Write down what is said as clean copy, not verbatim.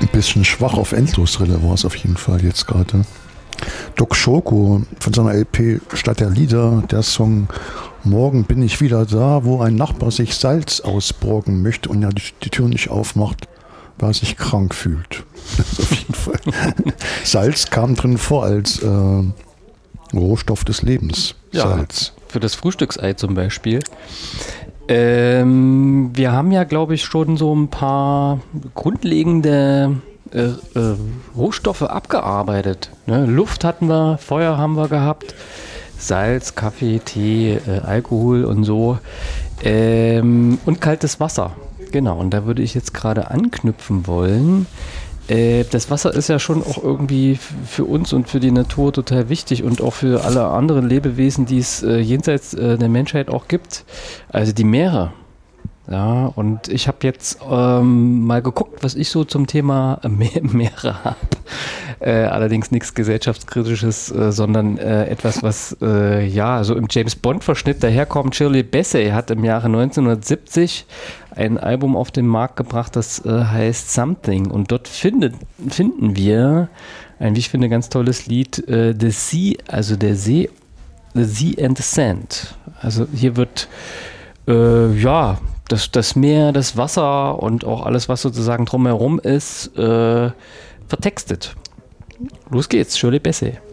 Ein bisschen schwach auf Endlosrille war es auf jeden Fall jetzt gerade. Doc Schoko von seiner LP Stadt der Lieder, der Song Morgen bin ich wieder da, wo ein Nachbar sich Salz ausborgen möchte und ja die Tür nicht aufmacht, weil er sich krank fühlt. Das ist auf jeden Fall. Salz kam drin vor als Rohstoff des Lebens. Ja, Salz. für das Frühstücksei zum Beispiel. Wir haben ja, glaube ich, schon so ein paar grundlegende Rohstoffe abgearbeitet. Ne? Luft hatten wir, Feuer haben wir gehabt, Salz, Kaffee, Tee, Alkohol und so. Und kaltes Wasser. Genau, und da würde ich jetzt gerade anknüpfen wollen. Das Wasser ist ja schon auch irgendwie für uns und für die Natur total wichtig und auch für alle anderen Lebewesen, die es jenseits der Menschheit auch gibt. Also die Meere. Ja, und ich habe jetzt mal geguckt, was ich so zum Thema Meere habe. Allerdings nichts Gesellschaftskritisches, sondern etwas, was ja so im James-Bond-Verschnitt daherkommt. Shirley Bassey hat im Jahre 1970 ein Album auf den Markt gebracht, das heißt Something. Und dort finden wir ein, wie ich finde, ganz tolles Lied, The Sea, also der See, The Sea and the Sand. Also hier wird ja das Meer, das Wasser und auch alles, was sozusagen drumherum ist, vertextet. Los geht's, Shirley Bassey.